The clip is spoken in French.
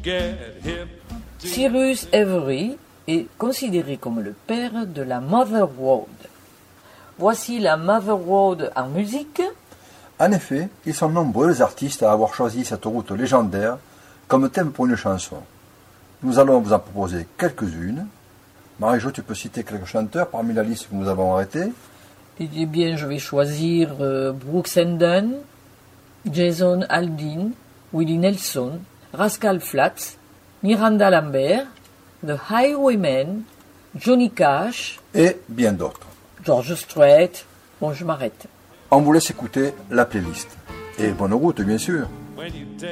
Cyrus Every est considéré comme le père de la Mother Road. Voici la Mother Road en musique. En effet, ils sont nombreux les artistes à avoir choisi cette route légendaire comme thème pour une chanson. Nous allons vous en proposer quelques-unes. Marie-Jo, tu peux citer quelques chanteurs parmi la liste que nous avons arrêtée? Eh bien, je vais choisir Brooks and Dunn, Jason Aldean, Willie Nelson, Rascal Flatts, Miranda Lambert, The Highwaymen, Johnny Cash et bien d'autres. George Strait. Bon, je m'arrête. On vous laisse écouter la playlist. Et bonne route, bien sûr.